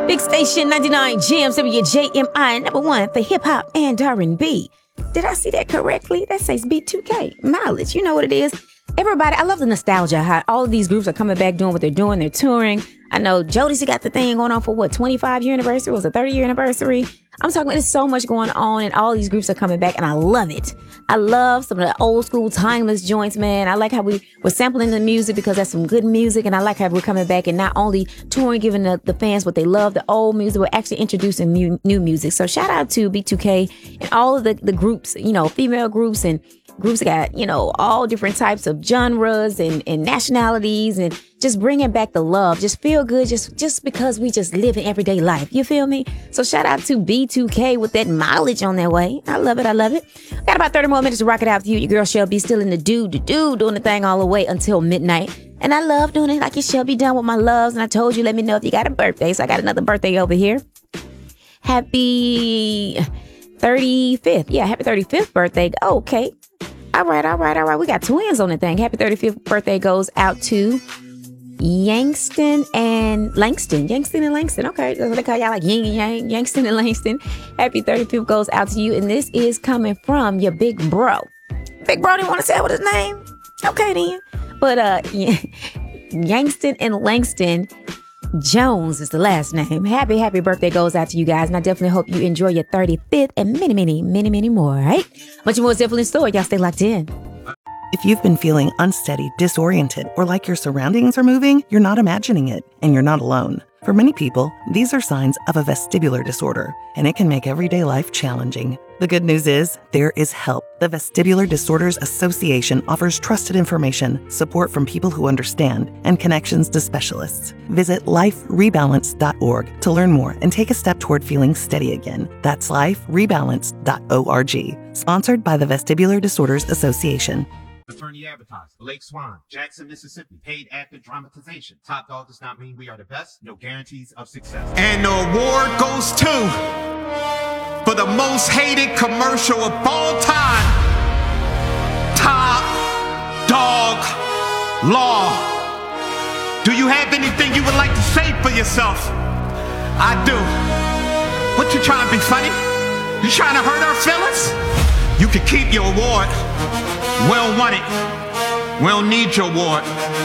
Big Station 99 Gems, WJMI, number one for hip hop and R&B. Did I see that correctly? That says B2K. Mileage, you know what it is. Everybody, I love the nostalgia, how all of these groups are coming back doing what they're doing. They're touring. I know Jodeci got the thing going on for 25-year anniversary? Was a 30-year anniversary? I'm talking about there's so much going on and all these groups are coming back and I love it. I love some of the old school timeless joints, man. I like how we're sampling the music because that's some good music, and I like how we're coming back and not only touring, giving the fans what they love, the old music, we're actually introducing new music. So shout out to B2K and all of the groups, female groups and groups got, all different types of genres and nationalities, and just bringing back the love. Just feel good just because we just live in everyday life. You feel me? So shout out to B2K with that mileage on their way. I love it. I love it. Got about 30 more minutes to rock it out with you. Your girl Shelby still in the doing the thing all the way until midnight. And I love doing it like it shall be done with my loves. And I told you, let me know if you got a birthday. So I got another birthday over here. Happy 35th. Yeah, happy 35th birthday. Okay. All right. We got twins on the thing. Happy 35th birthday goes out to Yangston and Langston. Okay, that's what they call y'all, like yin and yang. Yangston and Langston. Happy 35th goes out to you. And this is coming from your big bro. Big bro didn't want to say what his name. Okay, then. But Yangston and Langston Jones is the last name. Happy birthday goes out to you guys. And I definitely hope you enjoy your 35th and many more, right? Much more is definitely in store. Y'all stay locked in. If you've been feeling unsteady, disoriented, or like your surroundings are moving, you're not imagining it, and you're not alone. For many people, these are signs of a vestibular disorder, and it can make everyday life challenging. The good news is, there is help. The Vestibular Disorders Association offers trusted information, support from people who understand, and connections to specialists. Visit liferebalance.org to learn more and take a step toward feeling steady again. That's liferebalance.org. Sponsored by the Vestibular Disorders Association. Attorney advertised. Lake Swan, Jackson, Mississippi. Paid actor dramatization. Top dog does not mean we are the best. No guarantees of success. And the award goes to, for the most hated commercial of all time, Top Dog Law. Do you have anything you would like to say for yourself? I do. What, you trying to be funny? You trying to hurt our feelings? You can keep your award. We don't want it. We don't need your award.